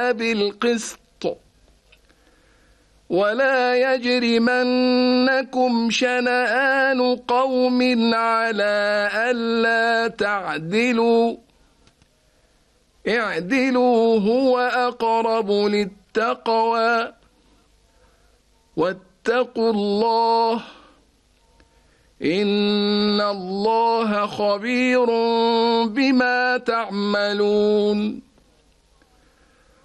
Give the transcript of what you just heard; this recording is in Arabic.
بالقسط ولا يجرمنكم شنآن قوم على ألا تعدلوا اعدلوا هو أقرب للتقوى واتقوا الله إن الله خبير بما تعملون